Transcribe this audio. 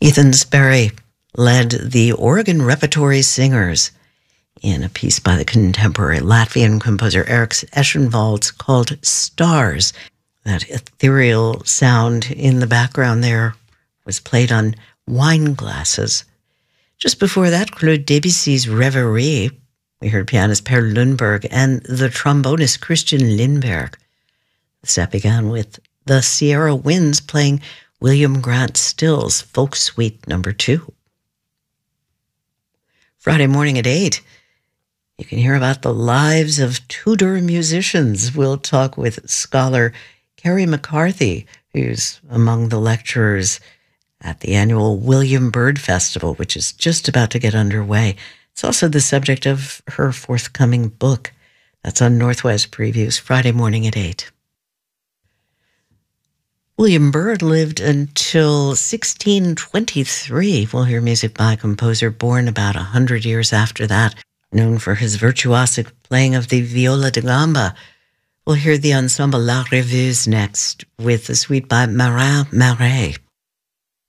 Ethan Sperry led the Oregon Repertory Singers in a piece by the contemporary Latvian composer Eriks Eschenvalds called Stars. That ethereal sound in the background there was played on wine glasses. Just before that, Claude Debussy's Reverie. We heard pianist Per Lundberg and the trombonist Christian Lindberg. The set began with the Sierra Winds playing William Grant Still's Folk Suite No. 2. Friday morning at 8, you can hear about the lives of Tudor musicians. We'll talk with scholar Kerry McCarthy, who's among the lecturers at the annual William Byrd Festival, which is just about to get underway. It's also the subject of her forthcoming book. That's on Northwest Previews, Friday morning at 8. William Byrd lived until 1623. We'll hear music by a composer born about 100 years after that, known for his virtuosic playing of the viola da gamba. We'll hear the ensemble La Revues next with the suite by Marin Marais.